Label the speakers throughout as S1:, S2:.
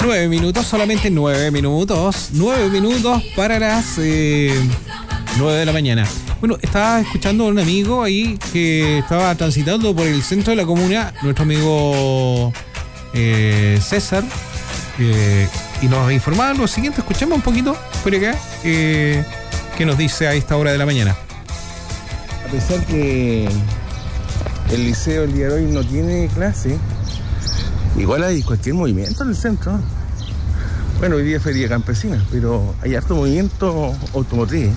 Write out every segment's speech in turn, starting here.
S1: 9 minutos, solamente 9 minutos. 9 minutos para las 9 de la mañana. Bueno, estaba escuchando a un amigo ahí que estaba transitando por el centro de la comuna, nuestro amigo César, y nos informaba lo siguiente. Escuchemos un poquito por acá qué nos dice a esta hora de la mañana.
S2: A pesar que el liceo el día de hoy no tiene clase, igual hay cualquier movimiento en el centro. Bueno, hoy día es feria campesina, pero hay harto movimiento automotriz.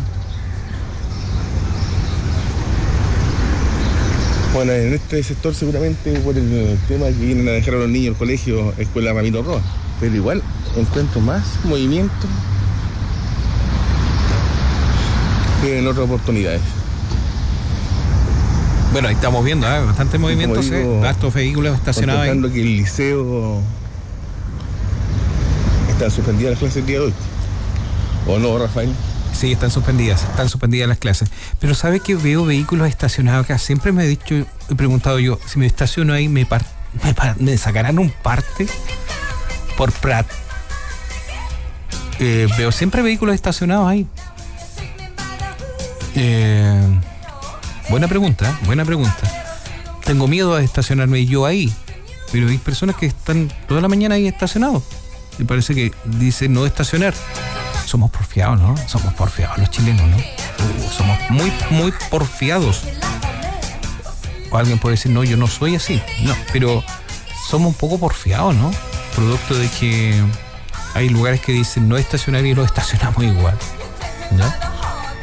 S2: Bueno, en este sector seguramente por el tema que vienen a dejar a los niños al colegio, escuela Ramiro Roa, pero igual encuentro más movimiento que en otras oportunidades.
S1: Bueno, ahí estamos viendo bastante movimiento, estos vehículos estacionados ahí.
S2: Que el liceo está suspendida las clases el día de hoy, ¿o no, Rafael?
S1: Sí, están suspendidas las clases. Pero ¿sabe que veo vehículos estacionados acá? Siempre me he preguntado yo, si me estaciono ahí, ¿me sacarán un parte por Prat? Veo siempre vehículos estacionados ahí. Buena pregunta. Tengo miedo a estacionarme yo ahí, pero hay personas que están toda la mañana ahí estacionados. Me parece que dice no estacionar. Somos porfiados, ¿no? Somos porfiados los chilenos, ¿no? Somos muy, muy porfiados. O alguien puede decir, no, yo no soy así. No, pero somos un poco porfiados, ¿no? Producto de que hay lugares que dicen no estacionar y lo estacionamos igual, ¿ya?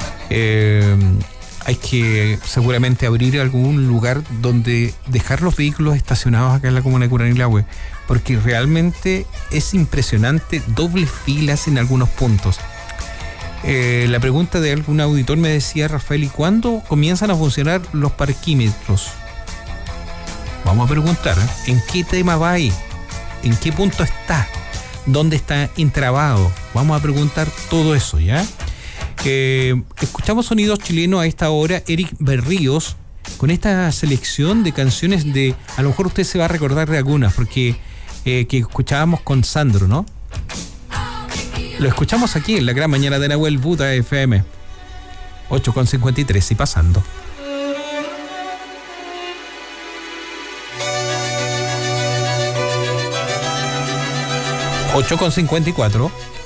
S1: Hay que seguramente abrir algún lugar donde dejar los vehículos estacionados acá en la comuna de Curanilahue, porque realmente es impresionante, dobles filas en algunos puntos. La pregunta de algún auditor me decía, Rafael, ¿y cuándo comienzan a funcionar los parquímetros? Vamos a preguntar, ¿en qué tema va ahí? ¿En qué punto está? ¿Dónde está entrabado? Vamos a preguntar todo eso, ¿ya? Escuchamos sonidos chilenos a esta hora. Eric Berríos, con esta selección de canciones de, a lo mejor usted se va a recordar de algunas, porque que escuchábamos con Sandro, ¿no? Lo escuchamos aquí en la gran mañana de Nahuel Buda FM 8:53 y pasando. 8:54.